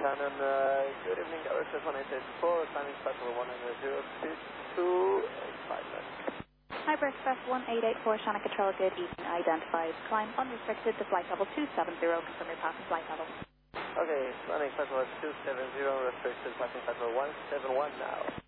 Canon, good evening, Express 1884, climbing special 100.285 left. Hyper Express 1884, Shannon Control, good evening, identified. Climb unrestricted to flight level 270, confirm your passing flight level. Okay, running flight level 270, restricted, passing flight level 171 now.